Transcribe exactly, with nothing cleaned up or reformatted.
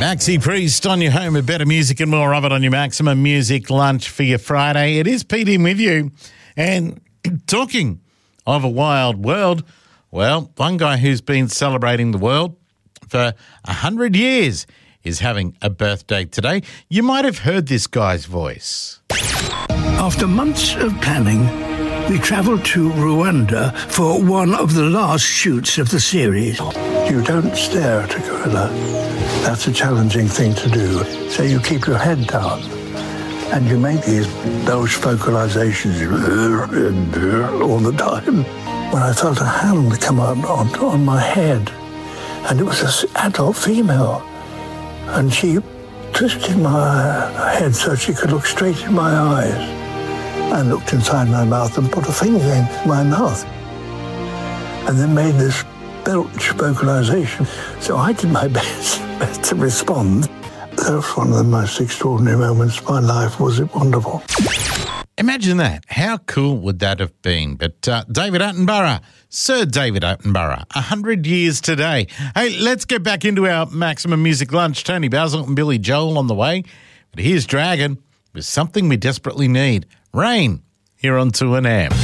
Maxi Priest on your home of better music and more of it on your Maximum Music lunch for your Friday. It is Pete in with you. And talking of a wild world, well, one guy who's been celebrating the world for a hundred years is having a birthday today. You might have heard this guy's voice. After months of planning, we travelled to Rwanda for one of the last shoots of the series. You don't stare at a gorilla. That's a challenging thing to do. So you keep your head down and you make these those vocalizations all the time. When I felt a hand come up on, on my head, and it was an adult female, and she twisted my head so she could look straight in my eyes, and looked inside my mouth and put a finger in my mouth, and then made this belch vocalization. So I did my best, best to respond. That was one of the most extraordinary moments of my life. Was it wonderful? Imagine that. How cool would that have been? But uh, David Attenborough, Sir David Attenborough, a hundred years today. Hey, let's get back into our Maximum Music lunch. Tony Basil and Billy Joel on the way. But here's Dragon with Something We Desperately Need. Rain here on two N M.